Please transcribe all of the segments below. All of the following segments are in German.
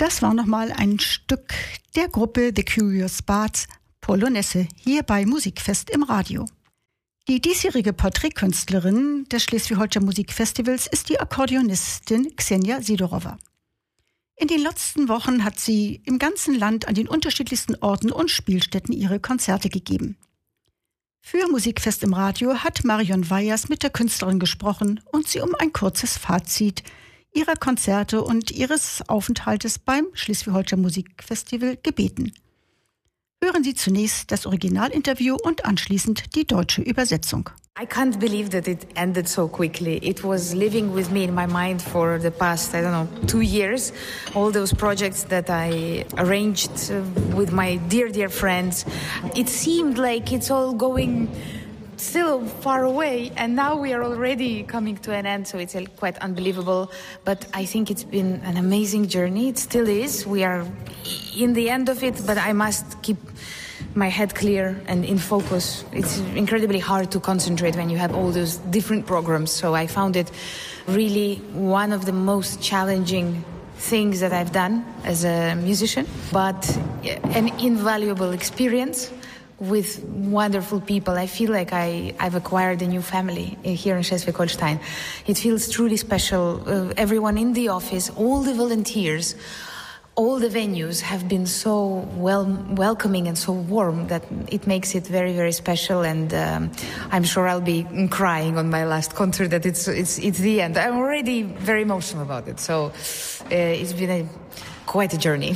Das war nochmal ein Stück der Gruppe The Curious Bards, Polonesse, hier bei Musikfest im Radio. Die diesjährige Porträtkünstlerin des Schleswig-Holstein Musikfestivals ist die Akkordeonistin Ksenia Sidorova. In den letzten Wochen hat sie im ganzen Land an den unterschiedlichsten Orten und Spielstätten ihre Konzerte gegeben. Für Musikfest im Radio hat Marion Weyers mit der Künstlerin gesprochen und sie um ein kurzes Fazit ihrer Konzerte und ihres Aufenthaltes beim Schleswig-Holstein Musikfestival gebeten. Hören Sie zunächst das Originalinterview und anschließend die deutsche Übersetzung. I can't believe that it ended so quickly. It was living with me in my mind for the past, 2 years. All those projects that I arranged with my dear friends. It seemed like it's all going still far away, and now we are already coming to an end, so it's quite unbelievable. But I think it's been an amazing journey. It still is. We are in the end of it, but I must keep my head clear and in focus. It's incredibly hard to concentrate when you have all those different programs, so I found it really one of the most challenging things that I've done as a musician, but an invaluable experience with wonderful people. I feel like I've acquired a new family here in Schleswig-Holstein. It feels truly special. Everyone in the office, all the volunteers, all the venues have been so welcoming and so warm that it makes it very, very special. And I'm sure I'll be crying on my last concert that it's the end. I'm already very emotional about it. So it's been quite a journey.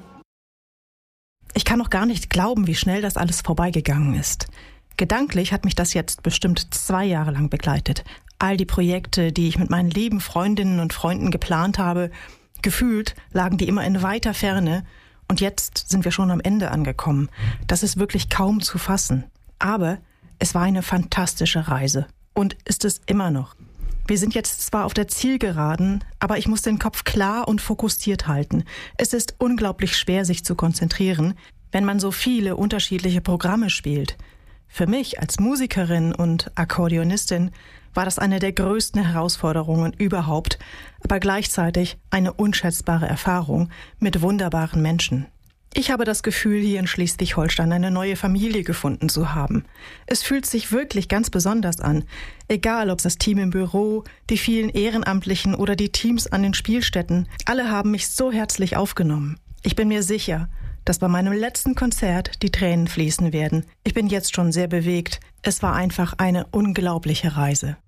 Ich kann noch gar nicht glauben, wie schnell das alles vorbeigegangen ist. Gedanklich hat mich das jetzt bestimmt 2 Jahre lang begleitet. All die Projekte, die ich mit meinen lieben Freundinnen und Freunden geplant habe, gefühlt lagen die immer in weiter Ferne und jetzt sind wir schon am Ende angekommen. Das ist wirklich kaum zu fassen. Aber es war eine fantastische Reise und ist es immer noch. Wir sind jetzt zwar auf der Zielgeraden, aber ich muss den Kopf klar und fokussiert halten. Es ist unglaublich schwer, sich zu konzentrieren, wenn man so viele unterschiedliche Programme spielt. Für mich als Musikerin und Akkordeonistin war das eine der größten Herausforderungen überhaupt, aber gleichzeitig eine unschätzbare Erfahrung mit wunderbaren Menschen. Ich habe das Gefühl, hier in Schleswig-Holstein eine neue Familie gefunden zu haben. Es fühlt sich wirklich ganz besonders an. Egal, ob das Team im Büro, die vielen Ehrenamtlichen oder die Teams an den Spielstätten, alle haben mich so herzlich aufgenommen. Ich bin mir sicher, dass bei meinem letzten Konzert die Tränen fließen werden. Ich bin jetzt schon sehr bewegt. Es war einfach eine unglaubliche Reise.